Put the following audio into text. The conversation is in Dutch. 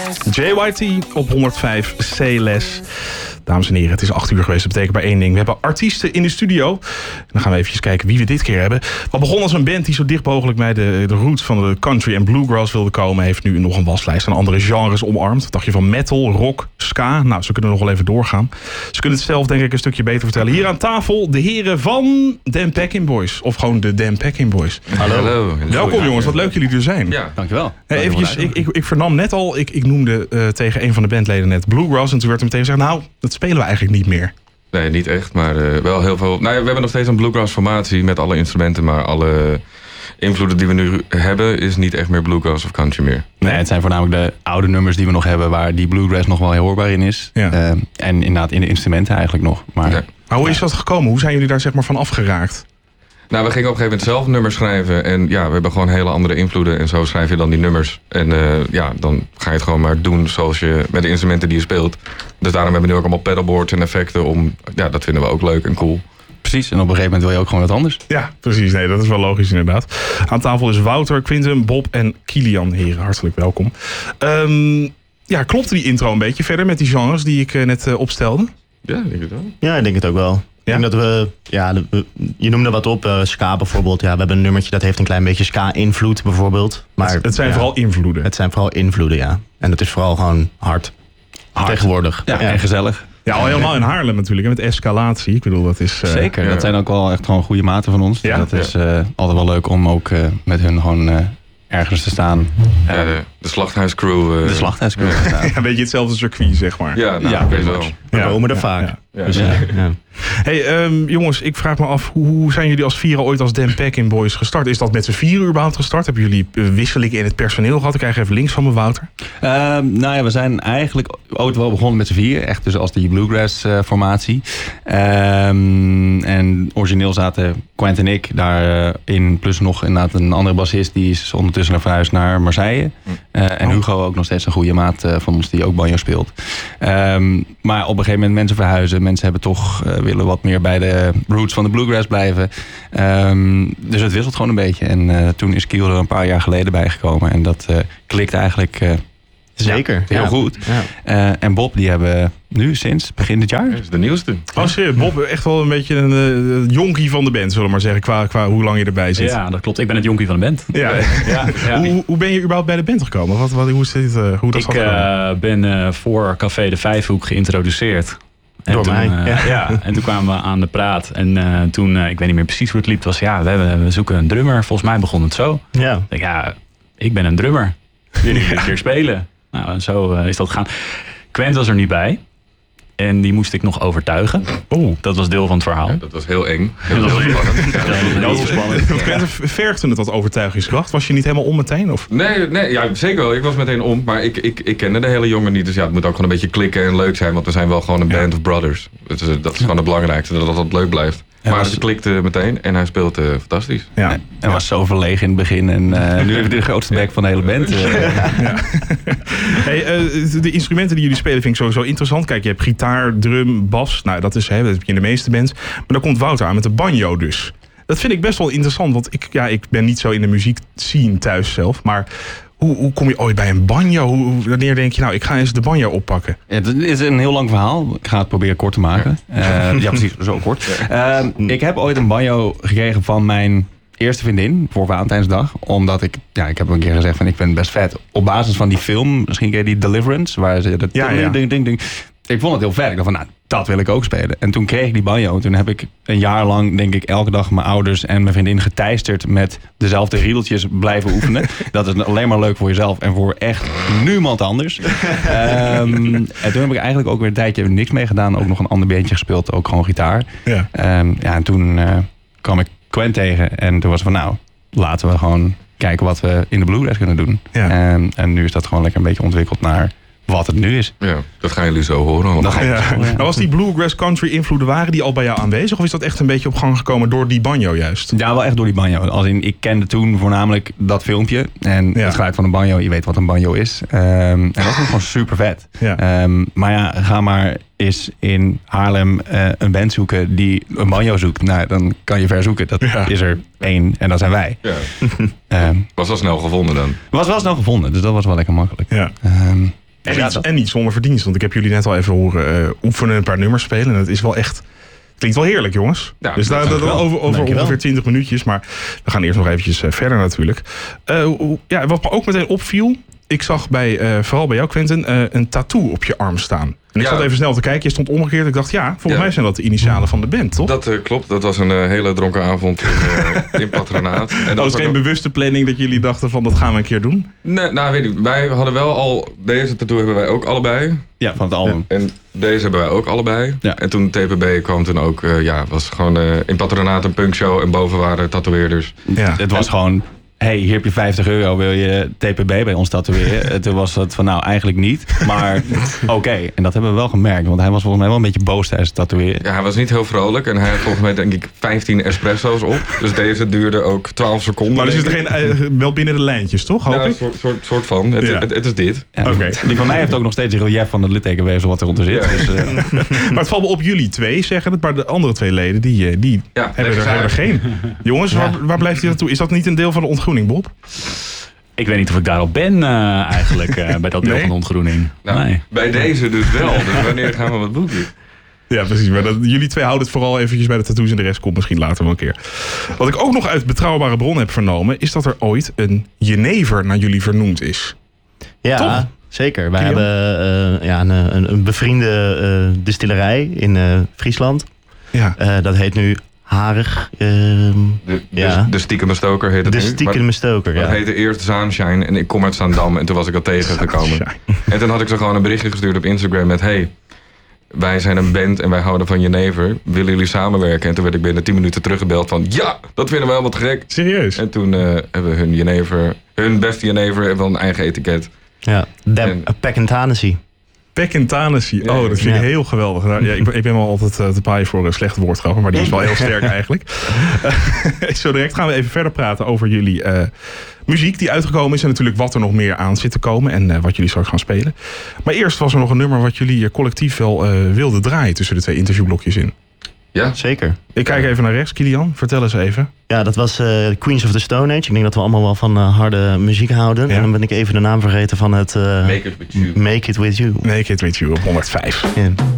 JYT op 105 C-les. Dames en heren, het is 8 uur geweest. Dat betekent maar één ding. We hebben artiesten in de studio. En dan gaan we even kijken wie we dit keer hebben. Wat begon als een band die zo dicht mogelijk bij de roots van de country en bluegrass wilde komen, heeft nu nog een waslijst aan andere genres omarmd. Wat dacht je van metal, rock, ska? Nou, ze kunnen nog wel even doorgaan. Ze kunnen het zelf denk ik een stukje beter vertellen. Hier aan tafel de heren van Dan Peckin Boys. Of gewoon de Dan Peckin Boys. Hallo. Welkom jongens, wat leuk jullie er zijn. Ja, dankjewel. Eventjes, ik vernam net al, ik noemde tegen een van de bandleden net bluegrass. En toen werd er meteen gezegd, nou, dat spelen we eigenlijk niet meer. Nee, niet echt, maar wel heel veel. Nou ja, we hebben nog steeds een bluegrass formatie met alle instrumenten, maar alle invloeden die we nu hebben is niet echt meer bluegrass of country meer. Nee, het zijn voornamelijk de oude nummers die we nog hebben, waar die bluegrass nog wel heel hoorbaar in is. Ja. En inderdaad in de instrumenten eigenlijk nog. Maar, Ja. Maar hoe is dat gekomen? Hoe zijn jullie daar zeg maar van afgeraakt? Nou, we gingen op een gegeven moment zelf nummers schrijven. En ja, we hebben gewoon hele andere invloeden. En zo schrijf je dan die nummers. En ja, dan ga je het gewoon maar doen zoals je met de instrumenten die je speelt. Dus daarom hebben we nu ook allemaal pedalboards en effecten. Ja, dat vinden we ook leuk en cool. Precies, en op een gegeven moment wil je ook gewoon wat anders. Ja, precies. Nee, dat is wel logisch inderdaad. Aan tafel is Wouter, Quinten, Bob en Kilian. Heren, hartelijk welkom. Ja, klopte die intro een beetje verder met die genres die ik net opstelde? Ja, ik denk het wel. Ja, ik denk het ook wel. Ja? Ik denk dat je noemde wat op, ska bijvoorbeeld. Ja, we hebben een nummertje dat heeft een klein beetje ska-invloed bijvoorbeeld. Maar Het zijn vooral invloeden. Het zijn vooral invloeden, ja. En het is vooral gewoon hard. Tegenwoordig. Ja, en gezellig. Ja, al helemaal in Haarlem natuurlijk, met escalatie. Ik bedoel, dat is... Zeker, ja. Dat zijn ook wel echt gewoon goede maten van ons. Ja? Dat is altijd wel leuk om ook met hun gewoon ergens te staan. Ja, de slachthuiscrew. De slachthuiscrew. Ja, een beetje hetzelfde circuit, zeg maar. Ja, nou, Ja, ik weet wel. We Ja. komen er vaak. Ja. Ja. Dus, ja. Hey, jongens, ik vraag me af, hoe zijn jullie als vieren ooit als Dan Peckin Boys gestart? Is dat met z'n vieren überhaupt gestart? Hebben jullie wisselingen in het personeel gehad? Ik krijg even links van me, Wouter. Nou ja, we zijn eigenlijk ooit wel begonnen met z'n vier. Echt dus als die bluegrass formatie. En origineel zaten Quint en ik daarin. Plus nog inderdaad een andere bassist. Die is ondertussen naar verhuisd naar Marseille. En Hugo ook nog steeds een goede maat van ons die ook banjo speelt. Maar op een gegeven moment mensen verhuizen. Mensen hebben toch willen wat meer bij de roots van de bluegrass blijven. Dus het wisselt gewoon een beetje. En toen is Kiel er een paar jaar geleden bijgekomen. En dat klikt eigenlijk Zeker. heel goed. Ja. En Bob, die hebben nu sinds begin dit jaar. Dat is de nieuwste. Oh, serieus, Bob, echt wel een beetje een jonkie van de band, zullen we maar zeggen, qua hoe lang je erbij zit. Ja, dat klopt. Ik ben het jonkie van de band. Ja. Hoe ben je überhaupt bij de band gekomen? Hoe is dit? Hoe dat Ik ben voor Café de Vijfhoek geïntroduceerd. En Door toen, mij. en toen kwamen we aan de praat. En toen, ik weet niet meer precies hoe het liep. Het was, we zoeken een drummer. Volgens mij begon het zo. Ja. Ik dacht, ik ben een drummer. Wil ik een keer spelen? Nou, en zo is dat gegaan. Quint was er niet bij. En die moest ik nog overtuigen. Dat was deel van het verhaal. Ja, dat was heel eng. Dat was spannend. Ja, heel spannend. Vergde het dat overtuigingskracht? Was je niet helemaal om meteen? Of? Nee, ja, zeker wel. Ik was meteen om. Maar ik kende de hele jongen niet. Dus ja, het moet ook gewoon een beetje klikken en leuk zijn. Want we zijn wel gewoon een band of brothers. Dat is gewoon het belangrijkste. Dat het leuk blijft. Maar het klikte meteen en hij speelt fantastisch. Ja. En was zo verlegen in het begin. En nu heb ik de grootste bek van de hele band. Hey, de instrumenten die jullie spelen vind ik sowieso interessant. Kijk, je hebt gitaar, drum, bas. Nou, dat heb je in de meeste bands. Maar dan komt Wouter aan met de banjo dus. Dat vind ik best wel interessant. Want ik ben niet zo in de muziek scene thuis zelf. Maar hoe kom je ooit bij een banjo? Wanneer denk je, nou, ik ga eens de banjo oppakken? Ja, het is een heel lang verhaal. Ik ga het proberen kort te maken. Ja, precies, zo kort. Ik heb ooit een banjo gekregen van mijn eerste vriendin voor Valentijnsdag. Omdat ik heb een keer gezegd van ik vind het best vet. Op basis van die film, misschien ken je die Deliverance, waar ze dat ding. Ik vond het heel vet. Ik dacht van, nou, dat wil ik ook spelen. En toen kreeg ik die banjo. Toen heb ik een jaar lang, denk ik, elke dag mijn ouders en mijn vriendin geteisterd met dezelfde riedeltjes blijven oefenen. Dat is alleen maar leuk voor jezelf en voor echt niemand anders. En toen heb ik eigenlijk ook weer een tijdje niks mee gedaan. Ook nog een ander bandje gespeeld, ook gewoon gitaar. Ja. En toen kwam ik Quint tegen en toen was het van, nou, laten we gewoon kijken wat we in de bluegrass kunnen doen. Ja. En nu is dat gewoon lekker een beetje ontwikkeld naar wat het nu is. Ja, dat gaan jullie zo horen allemaal. Nou, was die bluegrass country invloeden, waren die al bij jou aanwezig? Of is dat echt een beetje op gang gekomen door die banjo juist? Ja, wel echt door die banjo. Als in, ik kende toen voornamelijk dat filmpje. En het geluid van een banjo, je weet wat een banjo is. En dat is gewoon super vet. Ja. Maar ja, ga maar eens in Haarlem een band zoeken die een banjo zoekt. Nou, dan kan je ver zoeken. Dat is er één en dat zijn wij. Ja. Was wel snel gevonden dan. Was wel snel gevonden, dus dat was wel lekker makkelijk. Ja. En niet zonder verdienst. Want ik heb jullie net al even horen oefenen, een paar nummers spelen. En het is wel echt... Klinkt wel heerlijk, jongens. Ja, dus daar over Dankjewel. ongeveer 20 minuutjes. Maar we gaan eerst nog eventjes verder natuurlijk. Wat me ook meteen opviel... Ik zag vooral bij jou, Quentin, een tattoo op je arm staan. En ik zat even snel te kijken. Je stond omgekeerd. Ik dacht, volgens mij zijn dat de initialen van de band, toch? Dat klopt. Dat was een hele dronken avond in Patronaat. En dat was geen bewuste planning dat jullie dachten van, dat gaan we een keer doen? Nee, nou weet ik. Wij hadden wel al... Deze tattoo hebben wij ook allebei. Ja, van het album. En deze hebben wij ook allebei. Ja. En toen TPB kwam toen ook... was gewoon in Patronaat een punkshow. En boven waren tatoeëerders. Ja. Het was gewoon... Hey, hier heb je €50, wil je TPB bij ons tatoeëren? Toen was het van, nou, eigenlijk niet. Maar oké. En dat hebben we wel gemerkt. Want hij was volgens mij wel een beetje boos tijdens het tatoeëren. Ja, hij was niet heel vrolijk. En hij had volgens mij denk ik 15 espresso's op. Dus deze duurde ook 12 seconden. Maar er zit wel binnen de lijntjes, toch? Hoop Ja, ik? een soort van. Het is dit. Ja, Oké. Die van mij heeft ook nog steeds een relief van het littekenweefsel wat eronder zit. Ja. Dus, Maar het valt me op, jullie twee zeggen het. Maar de andere twee leden, die hebben er geen. Jongens, waar blijft die naartoe? Is dat niet een deel van de ontgroening, Bob? Ik weet niet of ik daarop ben eigenlijk bij dat deel Nee? van de ontgroening. Nou, Nee. bij deze dus wel. Dus wanneer gaan we wat boeken? Ja, precies. Maar jullie twee houden het vooral eventjes bij de tattoos en de rest komt misschien later wel een keer. Wat ik ook nog uit betrouwbare bron heb vernomen, is dat er ooit een jenever naar jullie vernoemd is. Ja, Toch? zeker. Wij Kilian? hebben een bevriende distillerij in Friesland. Ja. Dat heet nu Harig. De stiekeme stoker heet het De nu. stiekeme stoker, Maar ja. het heette eerst Sunshine en ik kom uit Zaandam en toen was ik al tegengekomen. En toen had ik ze gewoon een berichtje gestuurd op Instagram met... Hey, wij zijn een band en wij houden van jenever. Willen jullie samenwerken? En toen werd ik binnen 10 minuten teruggebeld van... Ja, dat vinden we helemaal te gek. Serieus? En toen hebben we hun beste jenever en wel een eigen etiket. Ja, Pack and Tennessee. Pek en Tennessee. Ja, Oh, dat vind ik ja. heel geweldig. Nou, ja, ik ben wel altijd te paaien voor een slechte woordgrappen, maar die is wel heel sterk eigenlijk. Zo direct gaan we even verder praten over jullie muziek die uitgekomen is en natuurlijk wat er nog meer aan zit te komen en wat jullie straks gaan spelen. Maar eerst was er nog een nummer wat jullie collectief wel wilden draaien tussen de twee interviewblokjes in. Ja, Zeker. Ik kijk even naar rechts, Kilian. Vertel eens even. Ja, dat was Queens of the Stone Age. Ik denk dat we allemaal wel van harde muziek houden. Ja. En dan ben ik even de naam vergeten van het Make It With You. Make It With You. Make It With You op 105. Ja.